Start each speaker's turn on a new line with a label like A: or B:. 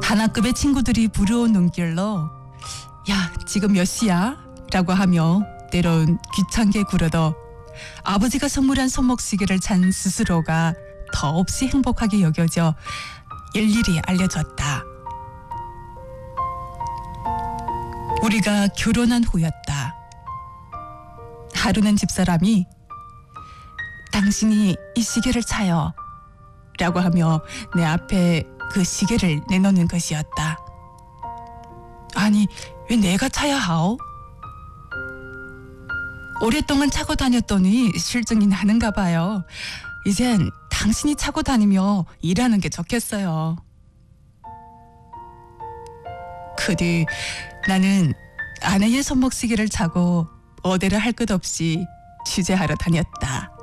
A: 하나급의 친구들이 부러운 눈길로 야, 지금 몇 시야? 라고 하며 때론 귀찮게 굴어도 아버지가 선물한 손목시계를 찬 스스로가 더없이 행복하게 여겨져 일일이 알려줬다. 우리가 결혼한 후였다. 하루는 집사람이 당신이 이 시계를 차요 라고 하며 내 앞에 그 시계를 내놓는 것이었다. 아니, 왜 내가 차야 하오? 오랫동안 차고 다녔더니 실증이 나는가 봐요. 이젠 당신이 차고 다니며 일하는 게 좋겠어요. 그 뒤 나는 아내의 손목시계를 차고 어디를 할 것 없이 취재하러 다녔다.